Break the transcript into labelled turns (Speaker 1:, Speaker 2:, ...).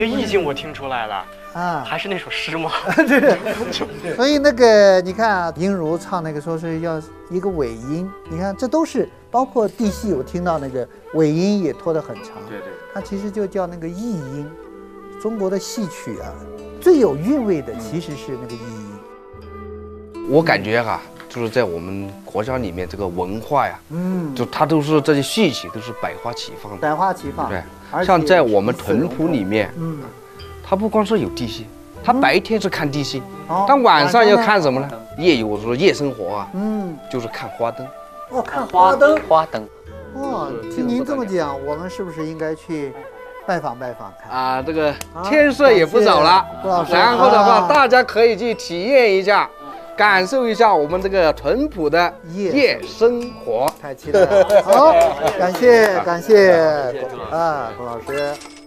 Speaker 1: 这意境我听出来了
Speaker 2: 啊，
Speaker 1: 还是那首诗吗？
Speaker 2: 对，所以那个你看啊，音如唱那个说是要一个尾音，你看这都是包括地戏，我听到那个尾音也拖得很长。
Speaker 1: 对对，
Speaker 2: 它其实就叫那个意音。中国的戏曲啊，最有韵味的其实是那个意音。
Speaker 3: 我感觉哈，就是在我们国家里面这个文化呀，就它都是这些戏曲都是百花齐放的，
Speaker 2: 百花齐放。
Speaker 3: 对，像在我们屯埔里面，它不光是有地戏，它白天是看地戏，但晚上要看什么呢？夜有说夜生活啊，就是看花灯。
Speaker 2: 哦，看花灯。
Speaker 4: 花灯。
Speaker 2: 哦，听您这么讲，我们是不是应该去拜访拜访看？
Speaker 3: 啊，这个天色也不早了，然后的话，大家可以去体验一下。感受一下我们这个屯埔的夜生活，
Speaker 2: 太期待了。好，感谢啊，龚老师。